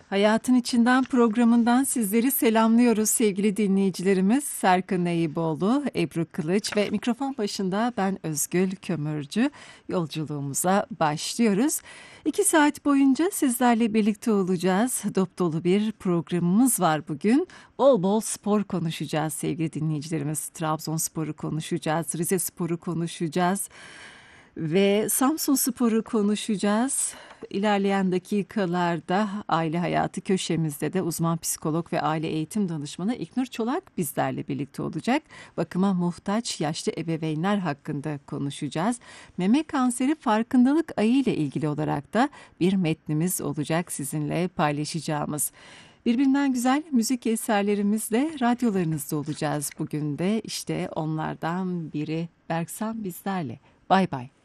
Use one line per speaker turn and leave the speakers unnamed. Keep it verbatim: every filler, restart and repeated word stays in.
Hayatın İçinden programından sizleri selamlıyoruz sevgili dinleyicilerimiz. Serkan Eyüboğlu, Ebru Kılıç ve mikrofon başında ben Özgül Kömürcü. Yolculuğumuza başlıyoruz. İki saat boyunca sizlerle birlikte olacağız. Dop dolu bir programımız var bugün. Bol bol spor konuşacağız sevgili dinleyicilerimiz. Trabzonspor'u konuşacağız, Rizespor'u konuşacağız. Ve Samsunspor'u konuşacağız. İlerleyen dakikalarda aile hayatı köşemizde de uzman psikolog ve aile eğitim danışmanı İknur Çolak bizlerle birlikte olacak. Bakıma muhtaç yaşlı ebeveynler hakkında konuşacağız. Meme kanseri farkındalık ayı ile ilgili olarak da bir metnimiz olacak sizinle paylaşacağımız. Birbirinden güzel müzik eserlerimizle radyolarınızda olacağız. Bugün de işte onlardan biri Berksan bizlerle. Bay bay.